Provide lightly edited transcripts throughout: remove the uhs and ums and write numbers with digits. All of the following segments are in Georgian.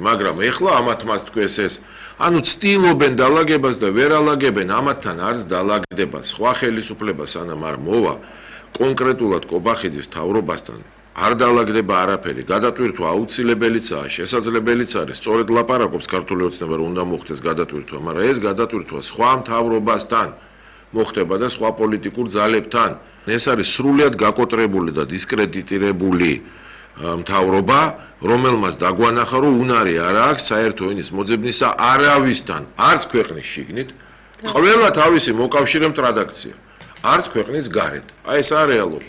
მაგრამ ეხლა ამათ მას თქვეს ეს ანუ ცდილობენ დალაგებას და ვერ ალაგებენ ამათთან არის დალაგდება სხვა ხელისუფლება სანამ არ მოვა კონკრეტულად კობახიძის თავრობასთან არ დალაგდება არაფერი გადატვირთვა აუცილებელიცაა შესაძლებელიც არის სწორედ ლაპარაკობს ქართული ოცნება რომ უნდა მოხდეს გადატვირთვა მაგრამ ეს გადატვირთვა სხვა მთავრობასთან მოხდება და სხვა პოლიტიკურ ძალებთან ეს არის სრულიად გაკოტრებული და დისკრედიტირებული მთავრობა რომელმაც დაგვანახა რომ უნარი არ აქვს საერთო ენის მოძებნისა არავისთან არც ქვეყნის შიგნით ყველა თავისი მოკავშირე მტრადაქცია არც ქვეყნის გარეთ აი ეს არის რეალობა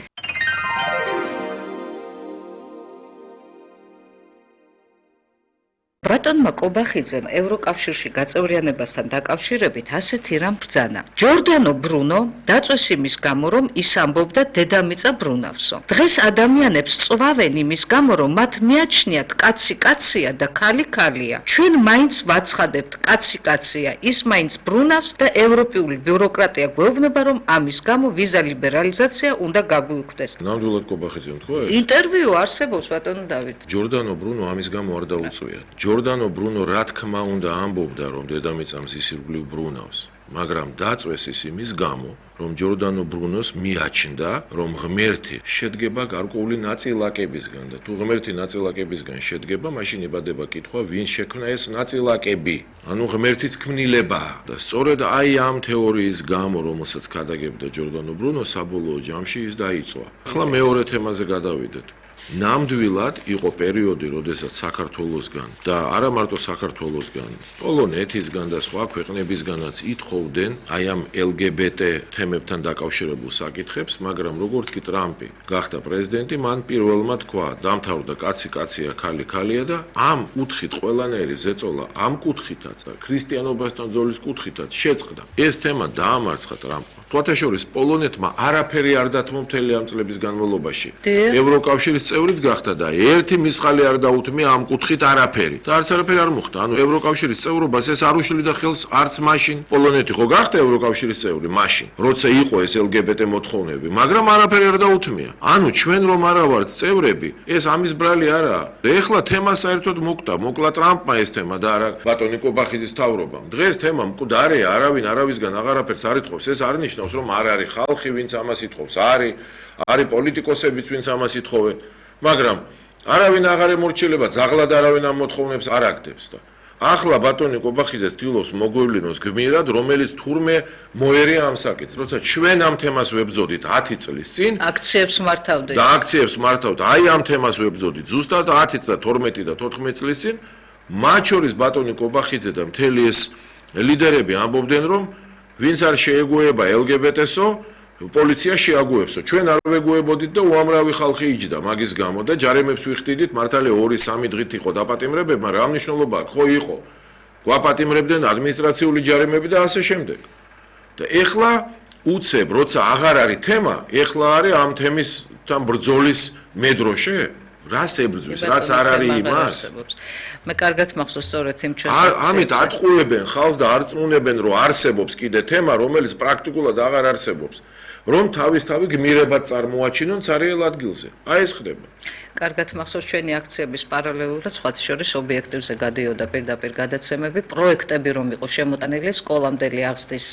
ბატონმა კობახიძემ ევროკავშირში გაწევრიანებასთან დაკავშირებით ასეთი რამ ბრძანა. ჯორდანო ბრუნო დაწვეს იმის გამო, რომ ის ამბობდა დედამიწა ბრუნავსო. დღეს ადამიანებს წვავენ იმის გამო, რომ მათ მიაჩნიათ კაცი კაცია და ქალი ქალია. ჩვენ მაინც ვაცხადებთ კაცი კაცია, ის მაინც ბრუნავს და ევროპული ბიუროკრატია გვეუბნება, რომ ამის გამო ვიზა ლიბერალიზაცია უნდა გაგვიუქმდეს. ნამდვილად კობახიძემ თქვა ეს? ინტერვიუ არსებობს ბატონო დავით. ჯორდანო ბრუნო ამის გამო არ დაუწვიათ. ჯორდანო ბრუნო რა თქმა უნდა ამბობდა რომ დედამიწა მზის ირგვლივ ბრუნავს მაგრამ დაწვეს ის იმის გამო რომ ჯორდანო ბრუნოს მიაჩნდა რომ ღმერთი შედგება გარკვეული ნაწილაკებისგან და თუ ღმერთი ნაწილაკებისგან შედგება მაშინ იბადება კითხვა ვინ შექმნა ეს ნაწილაკები ანუ ღმერთის ქმნილებაა და სწორედ აი ამ თეორიის გამო რომელსაც ქადაგებდა ჯორდანო ბრუნო საბოლოო ჯამში ის დაიწვა ახლა მეორე თემაზე გადავიდეთ ნამდვილად იყო პერიოდი, როდესაც საქართველოსგან და არა მარტო საქართველოსგან, პოლონეთისგან და სხვა ქვეყნებისგანაც ითხოვდნენ აი ამ LGBT თემებთან დაკავშირებულ საკითხებს, მაგრამ როგორც კი ტრამპი გახდა პრეზიდენტი, მან პირველმა თქვა, დამთავრდა კაცი კაცია, ქალი ქალია და ამ კუთხით ყველანაირი ზეწოლა ამ კუთხითაც და ქრისტიანობასთან ძოლის კუთხითაც შეწყდა. ეს თემა დაამარცხა ტრამპმა. თვათაშორის პოლონეთმა არაფერი არ დათმო მთელი ამ წლების განმავლობაში. ევროკავშირის წევრიც გახდა და ერთი მისხალი არ დაუთმია ამ კუთხით არაფერი. და არც არაფერი არ მოხდა. ანუ ევროკავშირის წევრობას ეს არ უშლიდა ხელს არც მაშინ. პოლონეთი ხო გახდა ევროკავშირის წევრი მაშინ, როცა იყო ეს LGBT მოთხოვნები, მაგრამ არაფერი არ დაუთმია. ანუ ჩვენ რომ არა ვართ წევრები, ეს ამის ბრალი არაა. ეხლა თემა საერთოდ მოკლა ტრამპმა ეს თემა და არა ბატონი კობახიძის თავრობამ. დღეს თემა მკვდარია, არავინ არავისგან აღარაფერს არ ითხოვს. ეს არ ნიშნავს რომ არ არის ხალხი, ვინც ამას ითხოვს. არის პოლიტიკოსებიც, ვინც ამას ითხოვენ. მაგრამ არავინ აღარ ემორჩილება, ზაღლად არავინ ამ მოთხოვნებს არ აგდებს და ახლა ბატონი კობახიძე ცდილობს მოგვევლინოს გმირად, რომელიც თურმე მოერია ამ საკითხს, როცა ჩვენ ამ თემას ვებზოდით 10 წლის წინ, აქციებს მართავდით. და აქციებს მართავთ, აი ამ თემას ვებზოდით ზუსტად 10 და 12 და 14 წლის წინ, მათ შორის ბატონი კობახიძე და მთელი ეს ლიდერები ამბობდნენ, რომ ვინც არ შეეგუება LGBT-სო პოლიცია შეაგუებსო. ჩვენ არ ვეგუებოდით და უამრავი ხალხი იჯდა მაგის გამო და ჯარემებს ვიხდიდით, მართალია 2-3 დღით იყო დაპატიმრებები, მაგრამ რა მნიშვნელობა აქვს? ხო იყო. გვაპატიმრებდნენ ადმინისტრაციული ჯარემები და ასე შემდეგ. და ეხლა უცებ, როცა აღარ არის თემა, ეხლა არის ამ თემისთან ბრძოლის მედროშე? რას ებრძვის, რაც არ არის იმას? მე კარგად მახსოვს სწორედ იმ ჩვენს ამით ატყუებენ ხალხს და არ წმუნებენ, რომ არსებობს კიდე თემა, რომელიც პრაქტიკულად აღარ არსებობს. რომ თავისთავი გმირებად წარმოაჩინონ ცარიელ ადგილზე. აი ეს ხდება. კარგად მახსოვს ჩვენი აქციების პარალელურად სხვათა შორის ობიექტივზე გადიოდა პირდაპირ გადაცემები, პროექტები რომ იყო შემოტანილი სკოლამდელი აღზრდის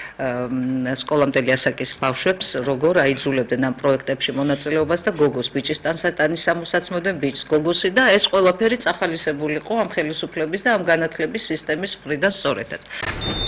სკოლამდელი ასაკის ბავშვებს, როგორ აიძულებდნენ ამ პროექტებში მონაწილეობას და გოგოს ბიჭის ტანსატანის სამოსაცმოდენ ბიჭს გოგოსი და ეს ყველაფერი წახალისებული იყო ამ ხელისუფლების და ამ განათლების სისტემის მხრიდან სწორედაც.